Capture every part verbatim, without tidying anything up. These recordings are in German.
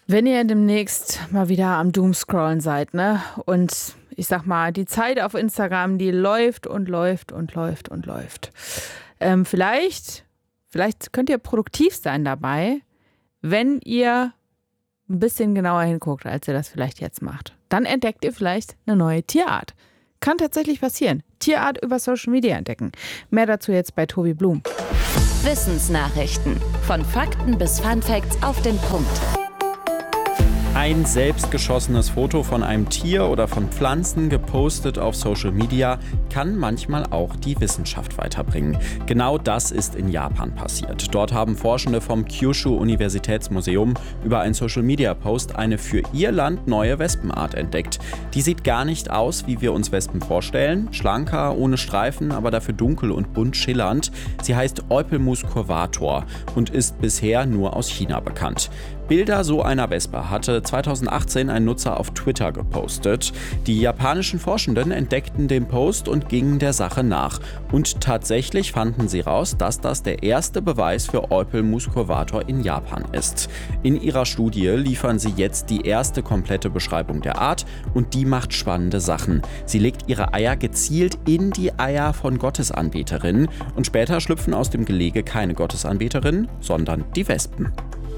Wenn ihr demnächst mal wieder am Doomscrollen seid, ne? Und ich sag mal, die Zeit auf Instagram, die läuft und läuft und läuft und läuft. Ähm, vielleicht, vielleicht könnt ihr produktiv sein dabei, wenn ihr ein bisschen genauer hinguckt, als ihr das vielleicht jetzt macht. Dann entdeckt ihr vielleicht eine neue Tierart. Kann tatsächlich passieren. Tierart über Social Media entdecken. Mehr dazu jetzt bei Tobi Blum. Wissensnachrichten. Von Fakten bis Funfacts auf den Punkt. Ein selbstgeschossenes Foto von einem Tier oder von Pflanzen gepostet auf Social Media kann manchmal auch die Wissenschaft weiterbringen. Genau das ist in Japan passiert. Dort haben Forschende vom Kyushu-Universitätsmuseum über einen Social-Media-Post eine für ihr Land neue Wespenart entdeckt. Die sieht gar nicht aus, wie wir uns Wespen vorstellen. Schlanker, ohne Streifen, aber dafür dunkel und bunt schillernd. Sie heißt Eupelmus curvator und ist bisher nur aus China bekannt. Bilder so einer Wespe hatte zweitausendachtzehn ein Nutzer auf Twitter gepostet. Die japanischen Forschenden entdeckten den Post und gingen der Sache nach. Und tatsächlich fanden sie raus, dass das der erste Beweis für Eupelmus curvator in Japan ist. In ihrer Studie liefern sie jetzt die erste komplette Beschreibung der Art und die macht spannende Sachen. Sie legt ihre Eier gezielt in die Eier von Gottesanbeterinnen und später schlüpfen aus dem Gelege keine Gottesanbeterinnen, sondern die Wespen.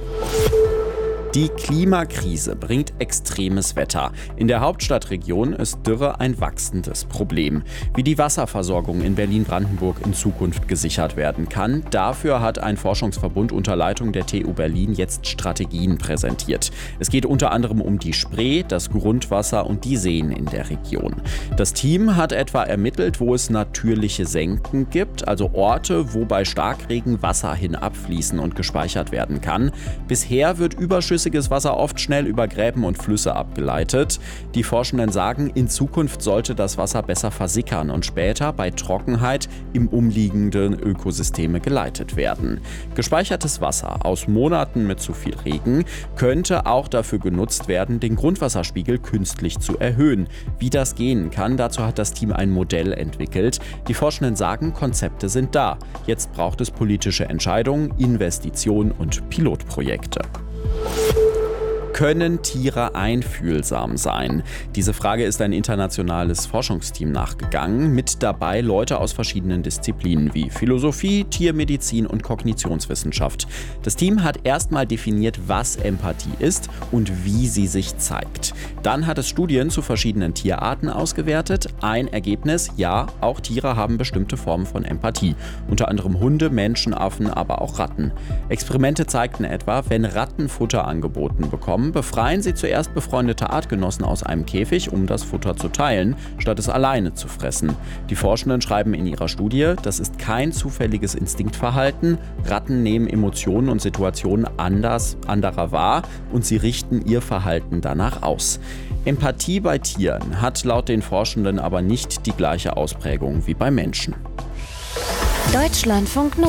Die Klimakrise bringt extremes Wetter. In der Hauptstadtregion ist Dürre ein wachsendes Problem. Wie die Wasserversorgung in Berlin-Brandenburg in Zukunft gesichert werden kann, dafür hat ein Forschungsverbund unter Leitung der T U Berlin jetzt Strategien präsentiert. Es geht unter anderem um die Spree, das Grundwasser und die Seen in der Region. Das Team hat etwa ermittelt, wo es natürliche Senken gibt, also Orte, wo bei Starkregen Wasser hinabfließen und gespeichert werden kann. Bisher wird überschüssiges Wasser oft schnell über Gräben und Flüsse abgeleitet. Die Forschenden sagen, in Zukunft sollte das Wasser besser versickern und später bei Trockenheit im umliegenden Ökosysteme geleitet werden. Gespeichertes Wasser aus Monaten mit zu viel Regen könnte auch dafür genutzt werden, den Grundwasserspiegel künstlich zu erhöhen. Wie das gehen kann, dazu hat das Team ein Modell entwickelt. Die Forschenden sagen, Konzepte sind da. Jetzt braucht es politische Entscheidungen, Investitionen und Pilotprojekte. Können Tiere einfühlsam sein? Diese Frage ist ein internationales Forschungsteam nachgegangen, mit dabei Leute aus verschiedenen Disziplinen wie Philosophie, Tiermedizin und Kognitionswissenschaft. Das Team hat erstmal definiert, was Empathie ist und wie sie sich zeigt. Dann hat es Studien zu verschiedenen Tierarten ausgewertet. Ein Ergebnis, ja, auch Tiere haben bestimmte Formen von Empathie. Unter anderem Hunde, Menschen, Affen, aber auch Ratten. Experimente zeigten etwa, wenn Ratten Futter angeboten bekommen, befreien sie zuerst befreundete Artgenossen aus einem Käfig, um das Futter zu teilen, statt es alleine zu fressen. Die Forschenden schreiben in ihrer Studie, das ist kein zufälliges Instinktverhalten. Ratten nehmen Emotionen und Situationen anders, anderer wahr und sie richten ihr Verhalten danach aus. Empathie bei Tieren hat laut den Forschenden aber nicht die gleiche Ausprägung wie bei Menschen. Deutschlandfunk